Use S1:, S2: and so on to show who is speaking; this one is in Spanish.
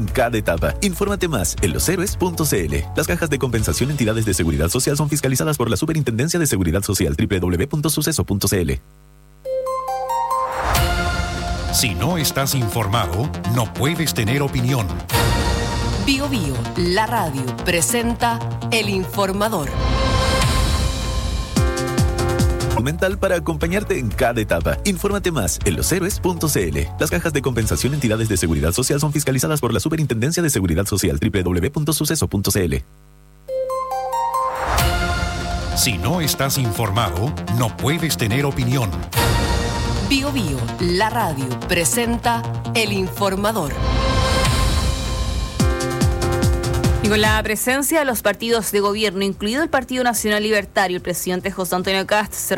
S1: en cada etapa. Infórmate más en loshéroes.cl. Las cajas de compensación entidades de seguridad social son fiscalizadas por la Superintendencia de Seguridad Social. www.suceso.cl.
S2: Si no estás informado, no puedes tener opinión.
S3: Bio Bio, la radio, presenta El Informador.
S1: Mental para acompañarte en cada etapa. Infórmate más en loshéroes.cl. Las cajas de compensación entidades de seguridad social son fiscalizadas por la Superintendencia de Seguridad Social. www.suceso.cl.
S2: Si no estás informado, no puedes tener opinión.
S3: Bio Bio, la radio, presenta El Informador.
S4: Y con la presencia de los partidos de gobierno, incluido el Partido Nacional Libertario, el presidente José Antonio Kast se